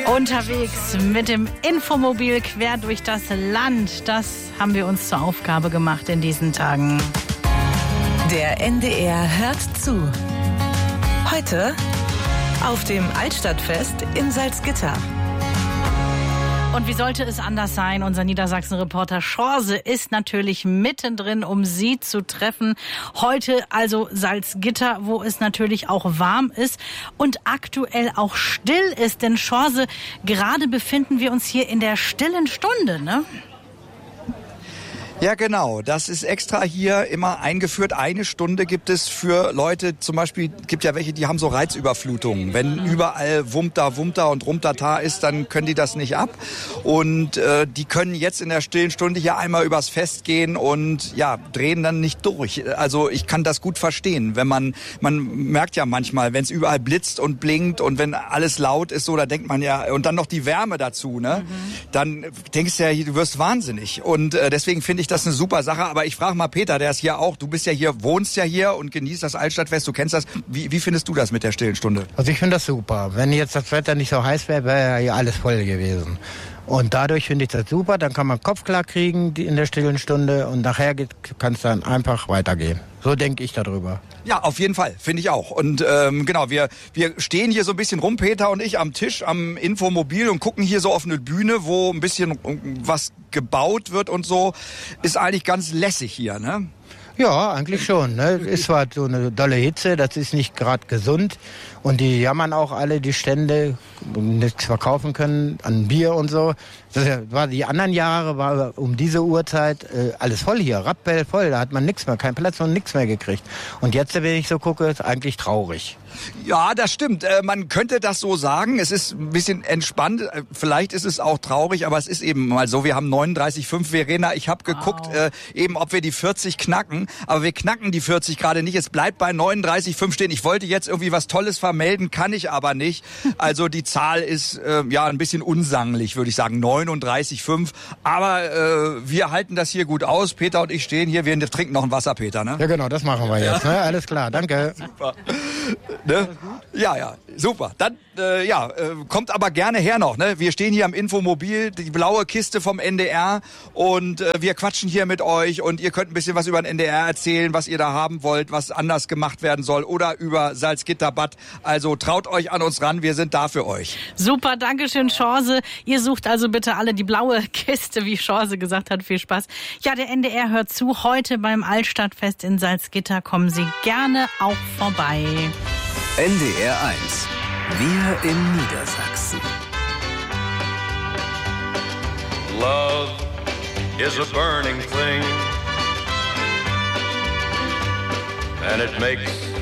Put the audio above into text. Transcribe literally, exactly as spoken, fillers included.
Unterwegs mit dem Infomobil quer durch das Land. Das haben wir uns zur Aufgabe gemacht in diesen Tagen. Der N D R hört zu. Heute auf dem Altstadtfest in Salzgitter. Und wie sollte es anders sein? Unser Niedersachsen-Reporter Schorse ist natürlich mittendrin, um Sie zu treffen. Heute also Salzgitter, wo es natürlich auch warm ist und aktuell auch still ist. Denn Schorse, gerade befinden wir uns hier in der stillen Stunde, ne? Ja, genau. Das ist extra hier immer eingeführt. Eine Stunde gibt es für Leute, zum Beispiel gibt ja welche, die haben so Reizüberflutungen. Wenn überall Wumta, Wumta und Rumtata ist, dann können die das nicht ab. Und äh, die können jetzt in der stillen Stunde hier einmal übers Fest gehen und ja, drehen dann nicht durch. Also ich kann das gut verstehen, wenn man, man merkt ja manchmal, wenn es überall blitzt und blinkt und wenn alles laut ist, so, da denkt man ja, und dann noch die Wärme dazu, ne? Mhm. Dann denkst du ja, du wirst wahnsinnig. Und äh, deswegen finde ich das ist eine super Sache, aber ich frage mal Peter, der ist hier auch, du bist ja hier, wohnst ja hier und genießt das Altstadtfest, du kennst das. Wie, wie findest du das mit der stillen Stunde? Also ich finde das super. Wenn jetzt das Wetter nicht so heiß wäre, wäre ja hier alles voll gewesen. Und dadurch finde ich das super, dann kann man Kopf klar kriegen in der stillen Stunde und nachher kann es dann einfach weitergehen. So denke ich darüber. Ja, auf jeden Fall, finde ich auch. Und ähm, genau, wir wir stehen hier so ein bisschen rum, Peter und ich, am Tisch, am Infomobil und gucken hier so auf eine Bühne, wo ein bisschen was gebaut wird und so. Ist eigentlich ganz lässig hier, ne? Ja, eigentlich schon. Ne? Ist zwar so eine dolle Hitze, das ist nicht gerade gesund. Und die jammern auch alle, die Stände, nichts verkaufen können an Bier und so. Das war die anderen Jahre, war um diese Uhrzeit äh, alles voll hier, rappell voll. Da hat man nichts mehr, keinen Platz und nichts mehr gekriegt. Und jetzt, wenn ich so gucke, ist eigentlich traurig. Ja, das stimmt. Äh, man könnte das so sagen. Es ist ein bisschen entspannt. Äh, vielleicht ist es auch traurig, aber es ist eben mal so. Wir haben neununddreißig Komma fünf, Verena. Ich habe geguckt, wow. äh, eben ob wir die vierzig knacken. Aber wir knacken die vierzig gerade nicht. Es bleibt bei neununddreißig Komma fünf stehen. Ich wollte jetzt irgendwie was Tolles vermelden, kann ich aber nicht. Also die Zahl ist äh, ja ein bisschen unsanglich, würde ich sagen. neununddreißig Komma fünf. Aber äh, wir halten das hier gut aus. Peter und ich stehen hier. Wir trinken noch ein Wasser, Peter, ne? Ja, genau, das machen wir jetzt. Ne? Alles klar, danke. Super. Ne? Ja, ja, super. Dann, äh, ja, äh, kommt aber gerne her noch. Ne? Wir stehen hier am Infomobil, die blaue Kiste vom N D R und äh, wir quatschen hier mit euch und ihr könnt ein bisschen was über den N D R erzählen, was ihr da haben wollt, was anders gemacht werden soll oder über Salzgitterbad. Also traut euch an uns ran, wir sind da für euch. Super, Dankeschön, Schorse. Ihr sucht also bitte alle die blaue Kiste, wie Schorse gesagt hat. Viel Spaß. Ja, der N D R hört zu. Heute beim Altstadtfest in Salzgitter kommen Sie gerne auch vorbei. N D R eins. Wir in Niedersachsen. Love is a burning thing, and it makes